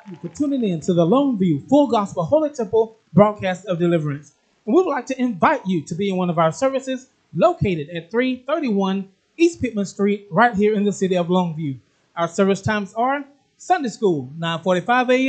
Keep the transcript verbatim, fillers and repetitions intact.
for tuning in to the Lone View Full Gospel Holy Temple broadcast of deliverance. And we would like to invite you to be in one of our services located at three thirty-one East Pittman Street, right here in the city of Longview. Our service times are Sunday school, nine forty-five a m